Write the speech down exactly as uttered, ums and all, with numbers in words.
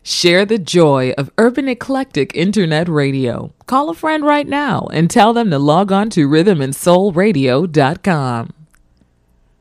Share the joy of Urban Eclectic Internet Radio. Call a friend right now and tell them to log on to rhythm and soul radio dot com.